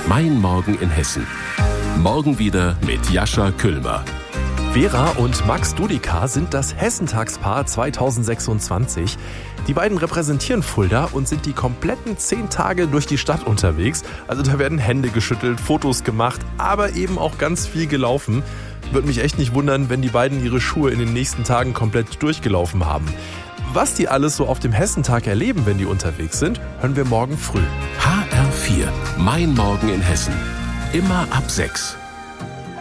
Mein Morgen in Hessen. Morgen wieder mit Jascha Küllmer. Vera und Max Dudika sind das Hessentagspaar 2026. Die beiden repräsentieren Fulda und sind die kompletten 10 Tage durch die Stadt unterwegs. Also da werden Hände geschüttelt, Fotos gemacht, aber eben auch ganz viel gelaufen. Würde mich echt nicht wundern, wenn die beiden ihre Schuhe in den nächsten Tagen komplett durchgelaufen haben. Was die alles so auf dem Hessentag erleben, wenn die unterwegs sind, hören wir morgen früh. HR4, Mein Morgen in Hessen. Immer ab 6.